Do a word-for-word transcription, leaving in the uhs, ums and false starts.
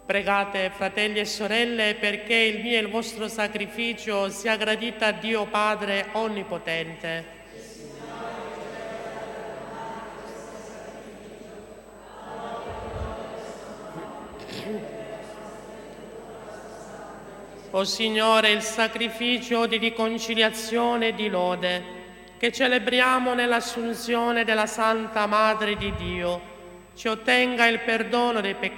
Pregate, fratelli e sorelle, perché il mio e il vostro sacrificio sia gradito a Dio Padre Onnipotente. O Signore, il sacrificio di riconciliazione e di lode che celebriamo nell'assunzione della Santa Madre di Dio ci ottenga il perdono dei peccati